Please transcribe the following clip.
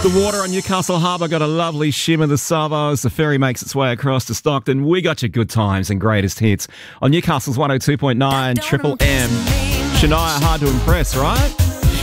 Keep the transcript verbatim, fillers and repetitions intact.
The water on Newcastle Harbour got a lovely shimmer this Savo as the ferry makes its way across to Stockton. We got your good times and greatest hits on Newcastle's one oh two point nine Triple M. Shania, hard to impress, right?